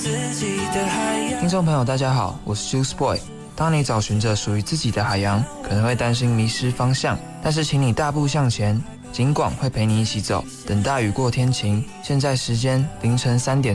听众朋友大家好，我是 Juice Boy。当你找寻着属于自己的海洋，可能会担心迷失方向，但是请你大步向前，警广会陪你一起走。等大雨过天晴。现在时间凌晨3点